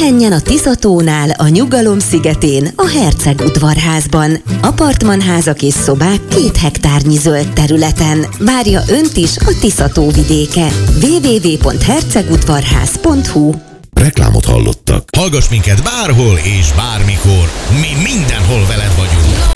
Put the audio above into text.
Pihenjen a Tiszatónál, a Nyugalom szigetén, a Herceg udvarházban. Apartmanházak és szobák 2 hektárnyi zöld területen. Várja önt is a Tiszató vidéke. www.hercegudvarház.hu. Reklámot hallottak. Hallgass minket bárhol és bármikor. Mi mindenhol veled vagyunk.